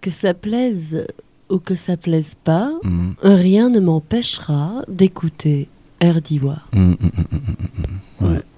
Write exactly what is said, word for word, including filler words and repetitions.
Que ça plaise ou que ça plaise pas, Mm. rien ne m'empêchera d'écouter Erdiwa. Mm, mm, mm, mm, mm, mm. Ouais.